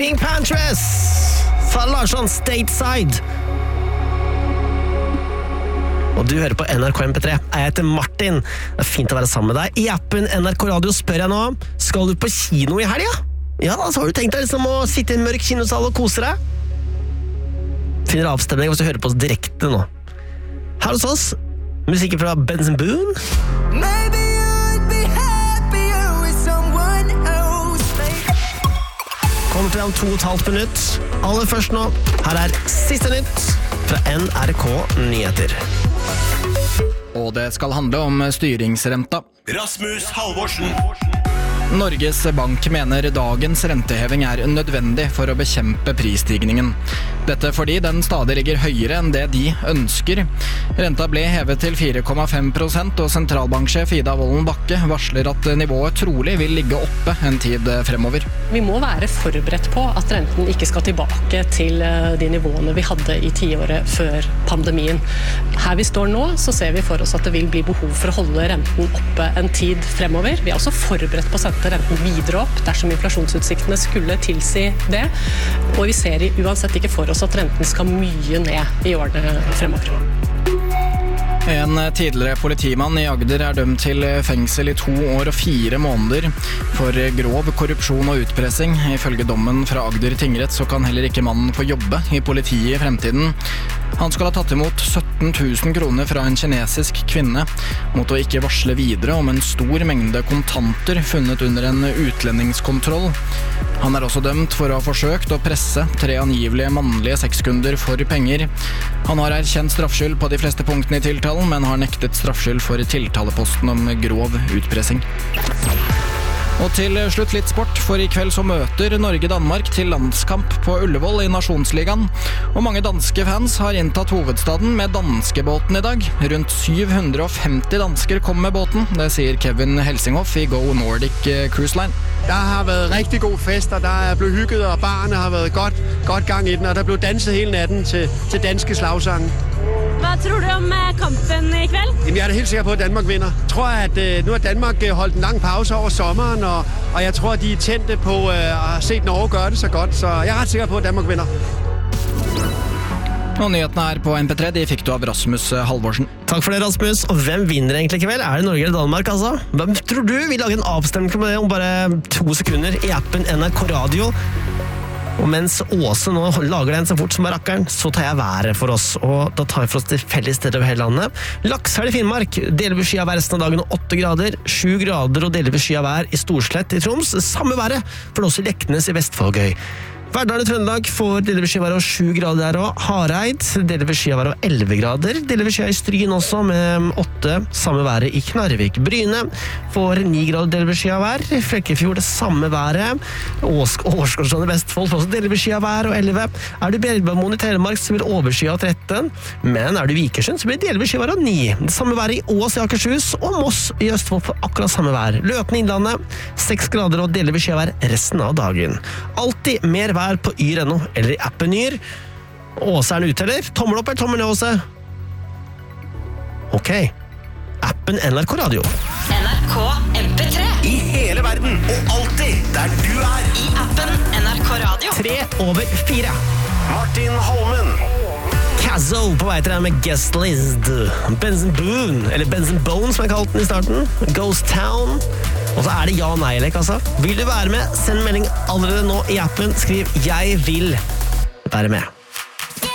Pink Panthers fra Larsson Stateside. Og du hører på NRK MP3. Jeg heter Martin. Det er fint å være sammen med deg. I appen NRK Radio spør jeg nå, skal du på kino i helga? Ja, så har du tenkt deg liksom å sitte i en mørk kinosal og kose deg? Finner avstemning hvis du hører på oss direkte nå. Her hos oss, musikken fra Benson Boone. Kommer til om 2,5 minutt. Aller først nå, her er siste nytt fra NRK Nyheter. Og det skal handle om styringsrenta. Rasmus Halvorsen. Norges Bank mener dagens renteheving er nødvendig for å bekjempe prisstigningen. Dette fordi den stadig ligger høyere enn det de ønsker. Renta ble hevet til 4,5%, og sentralbanksjef Ida Wolden Bakke varsler at nivået trolig vil ligge oppe en tid fremover. Vi må være forberedt på at renten ikke skal tilbake til de nivåene vi hadde i 10-året før pandemien. Her vi står nå, så ser vi for oss at det vil bli behov for å holde renten oppe en tid fremover. Vi er også forberedt på å sette renten videre opp dersom inflasjonsutsiktene skulle tilsi det. Og vi ser uansett ikke for oss at renten skal mye ned i årene fremover. En tidligere politimann i Agder er dømt til fengsel i 2 år og 4 måneder for grov korrupsjon og utpressing. Ifølge dommen fra Agder tingrett så kan heller ikke mannen få jobbe i politiet i fremtiden. Han skal ha tatt imot 17 000 kroner fra en kinesisk kvinne mot å ikke varsle videre om en stor mengde kontanter funnet under en utlendingskontroll. Han er også dømt for å ha forsøkt å presse 3 angivelige mannlige sexkunder for penger. Han har erkjent straffskyld på de fleste punktene i tiltalen, men har nektet straffskyld for tiltaleposten om grov utpressing. Og til slutt litt sport, for i kveld så møter Norge-Danmark til landskamp på Ullevål i Nasjonsligaen. Og mange danske fans har inntatt hovedstaden med danskebåten i dag. Rundt 750 dansker kom med båten, det sier Kevin Helsinghoff i Go Nordic Cruise Line. Der har været rigtig god fest, og der er blevet hygget, og barene har været godt gang i den, og der blev danset hele natten til danske slagsange. Hvad tror du om kampen i kveld? Jamen, jeg er da helt sikker på, at Danmark vinder. Jeg tror, at nu har Danmark holdt en lang pause over sommeren, og jeg tror, at de er tændte på at have set Norge gøre det så godt, så jeg er ret sikker på, at Danmark vinder. Og nyhetene her på MP3, de fikk du av Rasmus Halvorsen. Takk for det, Rasmus. Og hvem vinner egentlig i kveld? Er det Norge eller Danmark, altså? Hvem tror du? Vi lager en avstemning på det om bare 2 sekunder i appen NRK Radio. Og mens Åse nå lager den så fort som er rakkeren, så tar jeg været for oss. Og da tar vi for oss til felles steder over hele landet. Lakselv i Finnmark, delvis sky av vær resten av dagen, 8 grader, 7 grader og delvis sky av vær i Storslett i Troms. Samme været for oss i Leknes i Vestfoldgøy. Verdalen i Trøndelag får delvis skyvær og 7 grader der og Hareid, delvis skyvær og 11 grader. Delvis skyvær i Stryn også med 8, samme været i Knarvik. Bryne får 9 grader delvis skyvær. Flekkefjord det samme været. Årsgårdsson i Vestfold får også delvis skyvær og 11. Er du Bjergbamoen i Telemark så blir det overskyet av 13. Men er du Vikersund så blir det delvis skyvær av 9. Det samme været i Ås i Akershus og Moss i Østfold får akkurat samme vær. Løten i Innlandet 6 grader og delvis skyvær resten av dagen. Alltid mer vær på yr.no eller i appen Yr. Åse er den ute, eller? Tommel opp eller tommel ned, Åse? Ok. Appen NRK Radio. NRK MP3. I hele verden, og alltid der du er. I appen NRK Radio. 3/4. Martin Holmen. Kazzo på vei til deg med Guest List. Benson Boone, eller Benson Bone som jeg kalte den i starten. Ghost Town. Og så er det ja- og nei-lek, altså. Vil du være med? Send melding allerede nå i appen. Skriv 'Jeg vil være med'.